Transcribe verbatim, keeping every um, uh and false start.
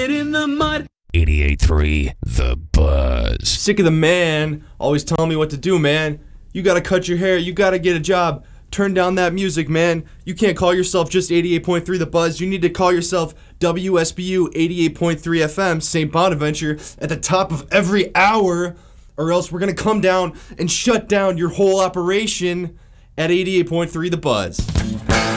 it in the mud. eighty-eight point three The Buzz. Sick of the man always telling me what to do, man. You gotta cut your hair. You gotta get a job. Turn down that music, man. You can't call yourself just eighty-eight point three The Buzz. You need to call yourself W S B U eighty-eight point three F M, Saint Bonaventure, at the top of every hour, or else we're gonna come down and shut down your whole operation at eighty-eight point three The Buzz.